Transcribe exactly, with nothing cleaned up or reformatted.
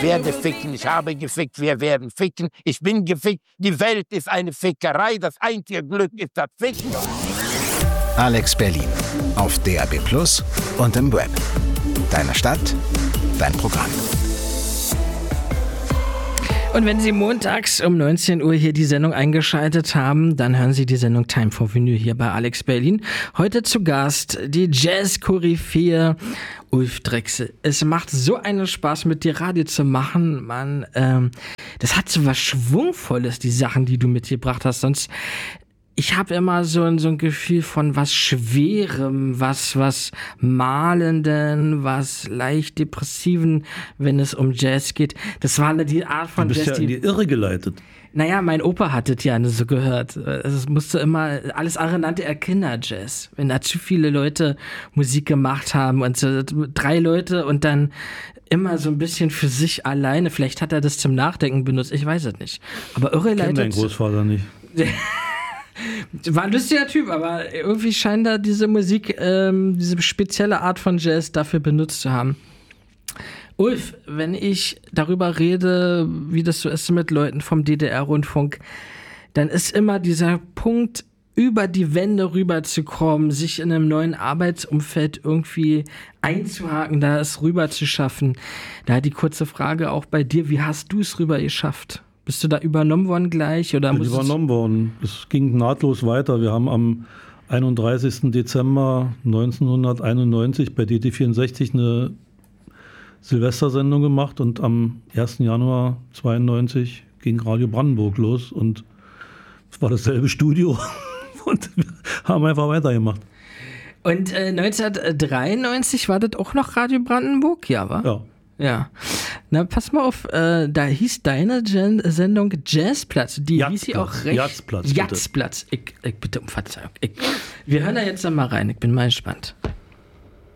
Ich werde ficken, ich habe gefickt, wir werden ficken. Ich bin gefickt, die Welt ist eine Fickerei. Das einzige Glück ist das Ficken. Alex Berlin auf D A B Plus und im Web. Deine Stadt, dein Programm. Und wenn Sie montags um neunzehn Uhr hier die Sendung eingeschaltet haben, dann hören Sie die Sendung Time for Vinyl hier bei Alex Berlin. Heute zu Gast die Jazz-Koryphäe Ulf Drechsel. Es macht so einen Spaß, mit dir Radio zu machen, Mann. Ähm, das hat so was Schwungvolles, die Sachen, die du mitgebracht hast. Sonst Ich habe immer so ein, so ein Gefühl von was Schwerem, was, was Malenden, was leicht Depressiven, wenn es um Jazz geht. Das war die Art von Jazz. Du bist Jazz, ja in die Irre geleitet. Naja, mein Opa hat das ja so gehört. Es musste immer, alles andere nannte er Kinderjazz. Wenn da zu viele Leute Musik gemacht haben und so drei Leute und dann immer so ein bisschen für sich alleine. Vielleicht hat er das zum Nachdenken benutzt, ich weiß es nicht. Aber irreleitet. Ich kenn deinen Großvater nicht. War ein lustiger Typ, aber irgendwie scheint da diese Musik, ähm, diese spezielle Art von Jazz dafür benutzt zu haben. Ulf, wenn ich darüber rede, wie das so ist mit Leuten vom D D R-Rundfunk, dann ist immer dieser Punkt, über die Wände rüberzukommen, sich in einem neuen Arbeitsumfeld irgendwie einzuhaken, da es rüber zu schaffen. Da die kurze Frage auch bei dir, wie hast du es rüber geschafft? Bist du da übernommen worden gleich? Oder ich bin übernommen worden. Es ging nahtlos weiter. Wir haben am einunddreißigsten Dezember neunzehnhunderteinundneunzig bei D T vierundsechzig eine Silvestersendung gemacht und am ersten Januar zweiundneunzig ging Radio Brandenburg los und es war dasselbe Studio und wir haben einfach weitergemacht. Und äh, neunzehnhundertdreiundneunzig war das auch noch Radio Brandenburg? Ja, wa? Ja. Ja. Na, pass mal auf, äh, da hieß deine Gen- Sendung Jazzplatz. Die Jazzplatz. hieß sie auch recht. Jazzplatz. Jazzplatz. Ich, ich bitte um Verzeihung. Ich, wir hören da jetzt mal rein. Ich bin mal gespannt.